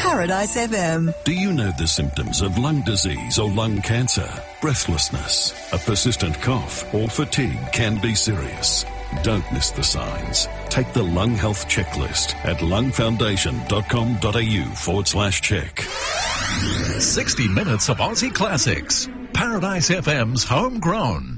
Paradise FM. Do you know the symptoms of lung disease or lung cancer? Breathlessness, a persistent cough, or fatigue can be serious. Don't miss the signs. Take the Lung Health Checklist at lungfoundation.com.au/check. 60 minutes of Aussie classics. Paradise FM's homegrown.